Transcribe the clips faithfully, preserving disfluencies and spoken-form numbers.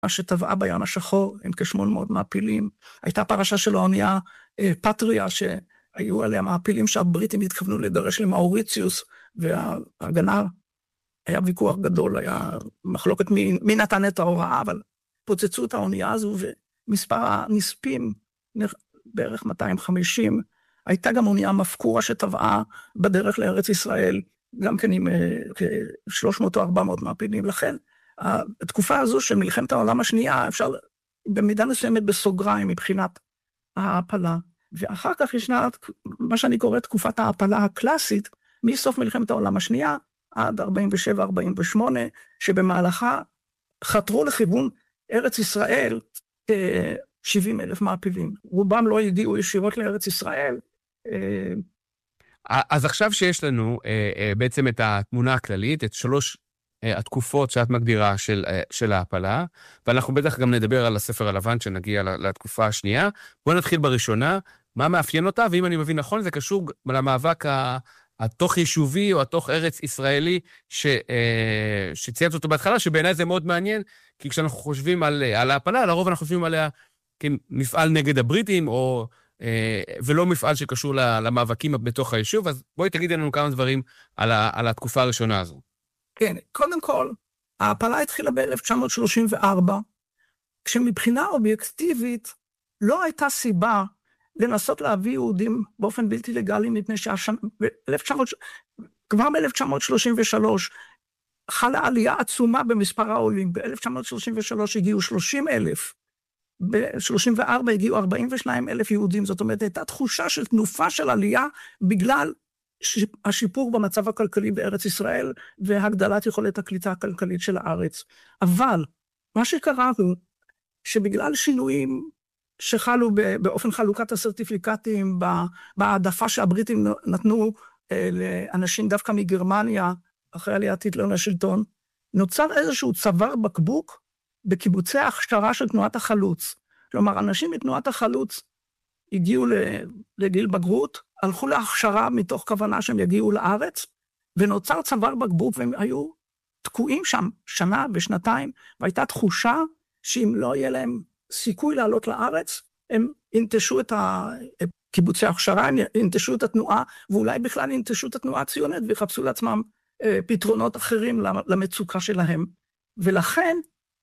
שטבעה בים השחור עם כשמונה מאות מעפילים. הייתה פרשה של האונייה פטריה, שהיו עליה מעפילים שהבריטים התכוונו לדרש למאוריציוס, וההגנה היה ויכוח גדול, היה מחלוקת מי, מי נתן את ההוראה, אבל פוצצו את האונייה הזו, ומספר הנספים בערך מאתיים וחמישים, הייתה גם אונייה מפקורה שטבעה בדרך לארץ ישראל, גם כן עם שלוש מאות או ארבע מאות מעפילים. לכן, התקופה הזו של מלחמת העולם השנייה, אפשר במידה מסוימת בסוגריים מבחינת ההעפלה, ואחר כך ישנה מה שאני קורא תקופת ההעפלה הקלאסית, מסוף מלחמת העולם השנייה, עד ארבעים ושבע ארבעים ושמונה, שבמהלכה חתרו לכיוון ארץ ישראל שבעים אלף מעפילים. רובם לא הגיעו ישירות לארץ ישראל. אז עכשיו שיש לנו בעצם את התמונה הכללית, את שלוש התקופות שאת מגדירה של, של ההעפלה, ואנחנו בטח גם נדבר על הספר הלבן שנגיע לתקופה השנייה. בואו נתחיל בראשונה, מה מאפיין אותה, ואם אני מבין נכון, זה קשור למאבק ה... התוך יישובי או התוך ארץ ישראלי ש, שציינת אותו בהתחלה, שבעיניי זה מאוד מעניין, כי כשאנחנו חושבים על, על ההעפלה, לרוב אנחנו חושבים עליה כמפעל נגד הבריטים, או, ולא מפעל שקשור למאבקים בתוך היישוב, אז בואי תגידי לנו כמה דברים על, ה, על התקופה הראשונה הזו. כן, קודם כל, ההעפלה התחילה ב-אלף תשע מאות שלושים וארבע, כשמבחינה אובייקטיבית לא הייתה סיבה לנסות להביא יהודים באופן בלתי לגלי, מפני שהשנה, כבר ב-אלף תשע מאות שלושים ושלוש, חלה עלייה עצומה במספר העולים. ב-אלף תשע מאות שלושים ושלוש הגיעו שלושים אלף, ב-שלושים וארבע הגיעו ארבעים ושניים אלף יהודים, זאת אומרת, הייתה תחושה של תנופה של עלייה, בגלל השיפור במצב הכלכלי בארץ ישראל, והגדלת יכולת הקליטה הכלכלית של הארץ. אבל, מה שקרה הוא, שבגלל שינויים, שחלו באופן חלוקת הסרטיפיקטים, בהעדפה שהבריטים נתנו לאנשים דווקא מגרמניה, אחרי עליית היטלר לשלטון, נוצר איזשהו צוואר בקבוק בקיבוצי ההכשרה של תנועת החלוץ. כלומר, אנשים מתנועת החלוץ הגיעו לגיל בגרות, הלכו להכשרה מתוך כוונה שהם יגיעו לארץ, ונוצר צוואר בקבוק, והם היו תקועים שם שנה ושנתיים, והייתה תחושה שאם לא יהיה להם סיכוי לעלות לארץ, הם ינטשו את קיבוצי ההכשרה, הם ינטשו את התנועה, ואולי בכלל ינטשו את התנועה הציונית, ויחפשו לעצמם פתרונות אחרים למצוקה שלהם. ולכן,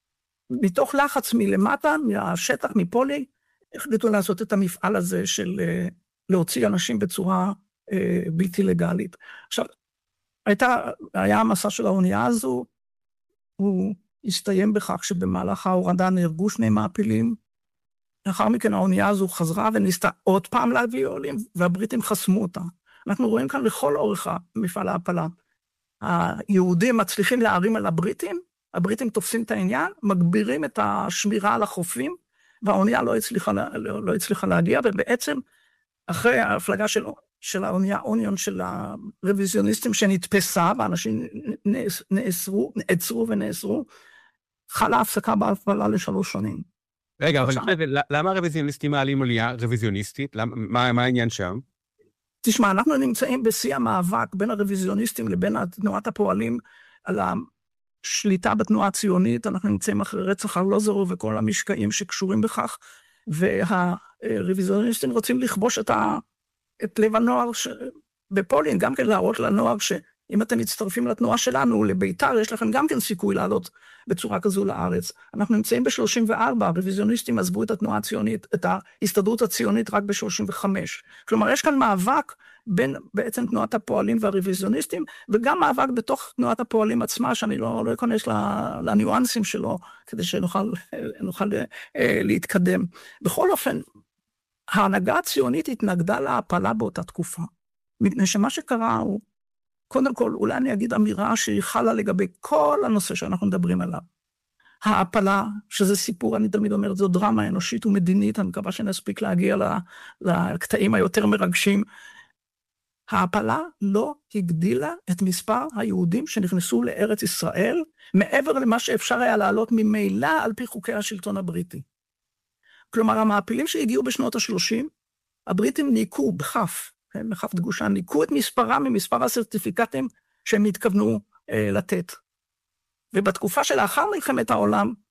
מתוך לחץ מלמטה, מהשטח, מפולי, החליטו לעשות את המפעל הזה של להוציא אנשים בצורה בלתי לגלית. עכשיו, הייתה, היה המסע של האונייה הזו, הוא הסתיים בכך שבמהלך ההורדה נהרגו שני מעפילים, לאחר מכן האונייה הזו חזרה וניסתה עוד פעם להביא עולים, והבריטים חסמו אותה. אנחנו רואים כאן לכל אורך מפעל ההעפלה. היהודים מצליחים להערים על הבריטים, הבריטים תופסים את העניין, מגבירים את השמירה על החופים, והאונייה לא הצליחה, לא, לא הצליחה להגיע, ובעצם אחרי ההפלגה של, של האונייה אוניון של הרוויזיוניסטים שנתפסה, ואנשים נאסרו, נעצרו ונאסרו, חלה הפסקה בהפעלה לשלוש שנים. רגע, אבל למה הרוויזיוניסטים מעלים עלייה רוויזיוניסטית? מה העניין שם? תשמע, אנחנו נמצאים בשיא המאבק בין הרוויזיוניסטים לבין תנועת הפועלים על השליטה בתנועה הציונית, אנחנו נמצאים אחרי רצח ארלוזורוב וכל המשקעים שקשורים בכך, והרוויזיוניסטים רוצים לכבוש את, ה... את לב הנוער ש... בפולין, גם כן להראות לנוער שאם אתם מצטרפים לתנועה שלנו, לביתר, יש לכם גם כן סיכוי לעלות בצורה כזו לארץ. אנחנו נמצאים ב-שלושים וארבע, הרוויזיוניסטים עזבו את התנועה הציונית, את ההסתדרות הציונית רק ב-שלושים וחמש. כלומר, יש כאן מאבק בין בעצם תנועת הפועלים והרוויזיוניסטים, וגם מאבק בתוך תנועת הפועלים עצמה, שאני לא, לא אכנס לניואנסים שלו, כדי שנוכל נוכל, אה, להתקדם. בכל אופן, ההנהגה הציונית התנגדה להעפלה באותה תקופה. מפני שמה שקרה הוא, קודם כל, אולי אני אגיד אמירה שהיא חלה לגבי כל הנושא שאנחנו מדברים עליו. ההעפלה, שזה סיפור, אני תמיד אומר, זו דרמה אנושית ומדינית, אני מקווה שנספיק להגיע לקטעים היותר מרגשים. ההעפלה לא הגדילה את מספר היהודים שנכנסו לארץ ישראל, מעבר למה שאפשר היה לעלות ממילא על פי חוקי השלטון הבריטי. כלומר, המעפילים שהגיעו בשנות ה-שלושים, הבריטים ניקו בכף, בכף דגושה, ניקו את מספרם ממספר הסרטיפיקטים שהם התכוונו אה, לתת. ובתקופה שלאחר מלחמת העולם,